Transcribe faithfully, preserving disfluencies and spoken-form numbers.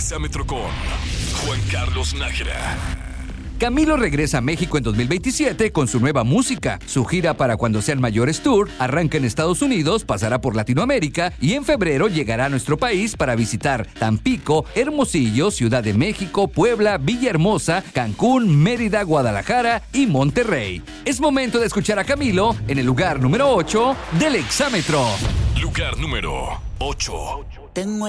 Exámetro con Juan Carlos Nájera. Camilo regresa a México en dos mil veintisiete con su nueva música. Su gira para Cuando Sean Mayores Tour arranca en Estados Unidos, pasará por Latinoamérica y en febrero llegará a nuestro país para visitar Tampico, Hermosillo, Ciudad de México, Puebla, Villahermosa, Cancún, Mérida, Guadalajara y Monterrey. Es momento de escuchar a Camilo en el lugar número ocho del Exámetro. Lugar número ocho. Tengo